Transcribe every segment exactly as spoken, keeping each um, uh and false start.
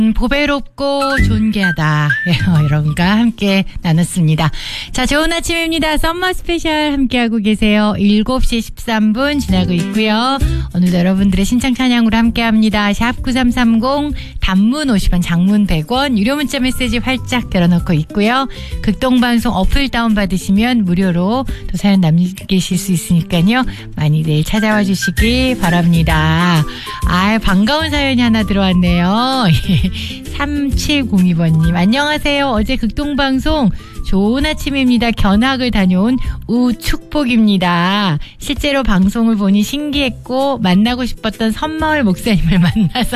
보배롭고 존귀하다 여러분과 함께 나눴습니다. 자, 좋은 아침입니다. 썸머 스페셜 함께하고 계세요. 일곱 시 십삼 분 지나고 있고요. 오늘도 여러분들의 신청 찬양으로 함께합니다. 샵 구삼삼공 단문 오십 원, 장문 백 원, 유료 문자 메시지 활짝 열어놓고 있고요. 극동방송 어플 다운받으시면 무료로 또 사연 남기실 수 있으니까요. 많이들 찾아와 주시기 바랍니다. 아, 반가운 사연이 하나 들어왔네요. 삼칠공이 번님 안녕하세요. 어제 극동방송 좋은 아침입니다. 견학을 다녀온 우축복입니다. 실제로 방송을 보니 신기했고 만나고 싶었던 선마을 목사님을 만나서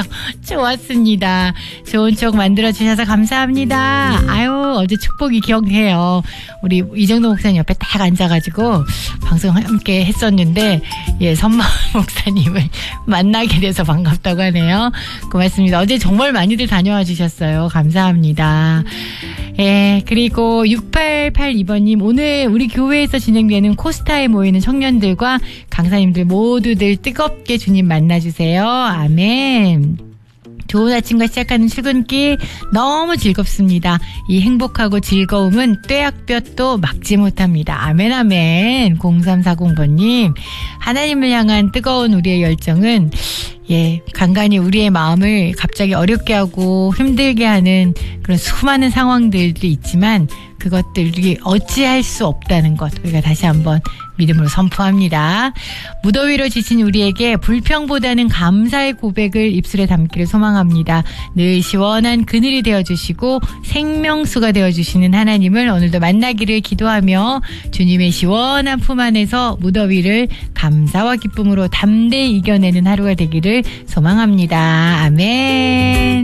좋았습니다. 좋은 추억 만들어주셔서 감사합니다. 아유, 어제 축복이 기억해요. 우리 이정도 목사님 옆에 딱 앉아가지고 방송 함께 했었는데, 예, 선마을 목사님을 만나게 돼서 반갑다고 하네요. 고맙습니다. 어제 정말 많이들 다녀와 주셨어요. 감사합니다. 예, 그리고 육팔팔이 번님 오늘 우리 교회에서 진행되는 코스타에 모이는 청년들과 강사님들 모두들 뜨겁게 주님 만나주세요. 아멘. 좋은 아침과 시작하는 출근길 너무 즐겁습니다. 이 행복하고 즐거움은 떼약볕도 막지 못합니다. 아멘 아멘. 공삼사공 번님 하나님을 향한 뜨거운 우리의 열정은 예, 간간히 우리의 마음을 갑자기 어렵게 하고 힘들게 하는 그런 수많은 상황들도 있지만 그것들이 어찌할 수 없다는 것 우리가 다시 한번 믿음으로 선포합니다. 무더위로 지친 우리에게 불평보다는 감사의 고백을 입술에 담기를 소망합니다. 늘 시원한 그늘이 되어주시고 생명수가 되어주시는 하나님을 오늘도 만나기를 기도하며 주님의 시원한 품 안에서 무더위를 감사와 기쁨으로 담대히 이겨내는 하루가 되기를 소망합니다. 아멘.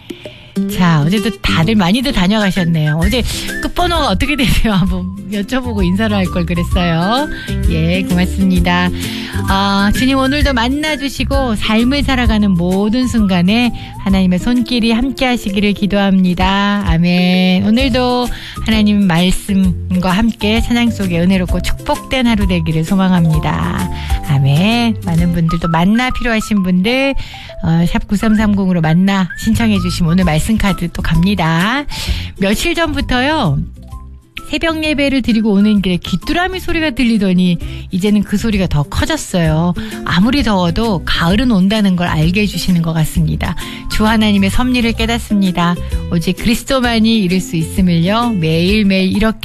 자, 어제도 다들 많이들 다녀가셨네요. 어제 끝번호가 어떻게 되세요? 한번 여쭤보고 인사를 할 걸 그랬어요. 예, 고맙습니다. 아, 주님 오늘도 만나주시고 삶을 살아가는 모든 순간에 하나님의 손길이 함께 하시기를 기도합니다. 아멘. 오늘도 하나님 말씀과 함께 찬양 속에 은혜롭고 축복된 하루 되기를 소망합니다. 아멘. 많은 분들도 만나 필요하신 분들 어, 샵 구삼삼공으로 만나 신청해 주시면 오늘 말씀 카드 또 갑니다. 며칠 전부터요. 새벽 예배를 드리고 오는 길에 귀뚜라미 소리가 들리더니 이제는 그 소리가 더 커졌어요. 아무리 더워도 가을은 온다는 걸 알게 해주시는 것 같습니다. 주 하나님의 섭리를 깨닫습니다. 오직 그리스도만이 이룰 수 있음을요. 매일매일 이렇게